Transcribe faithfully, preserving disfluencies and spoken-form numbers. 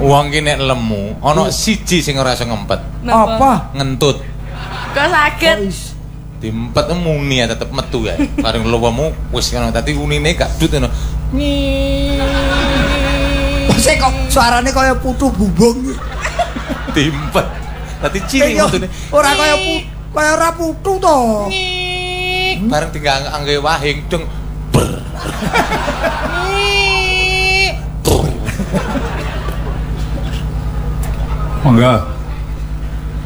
Wong ki nek lemu, ana siji sing ora iso ngempet. Apa? Ngentut. Kok saged? Diempet muni ya tetep metu ya. Bareng luwemu wis ngono. Dadi unine gak dut ngono. Sik kok suarane kaya putu bubung. Diempet. Dadi ciri metune. Ora kaya putu, kaya ora putu to. Bareng tinggal angge wahing deng ber. Monggo.